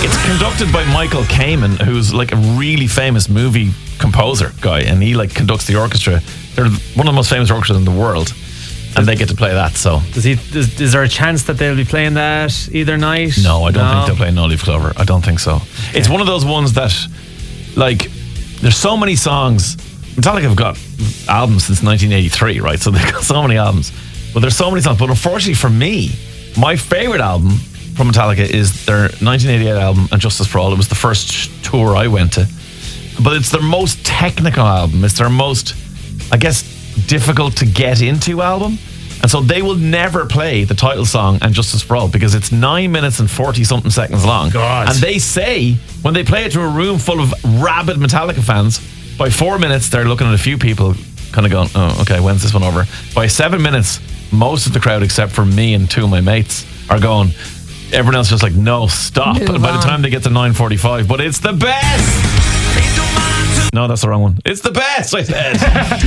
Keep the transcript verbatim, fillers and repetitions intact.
It's conducted by Michael Kamen, who's like a really famous movie composer guy, and he like conducts the orchestra. They're one of the most famous orchestras in the world, and they get to play that. So, Does he? Is, is there a chance that they'll be playing that either night? no, I don't No. think they'll play No Leaf Clover. I don't think so. It's one of those ones that, like, there's so many songs. Metallica have got albums since nineteen eighty-three, right? So they've got so many albums, but there's so many songs. But unfortunately for me, my favorite album from Metallica is their nineteen eighty-eight album, And Justice for All. It was the first tour I went to, but it's their most technical album. It's their most, I guess, difficult to get into album. And so they will never play the title song And Justice for All because it's nine minutes and forty something seconds long. God. And they say when they play it to a room full of rabid Metallica fans, by four minutes they're looking at a few people kind of going, oh, okay, when's this one over? By seven minutes, most of the crowd except for me and two of my mates are going, everyone else just like, no, stop. Move And by the on. time they get to nine forty-five, but it's the best. No, that's the wrong one. It's the best, I said.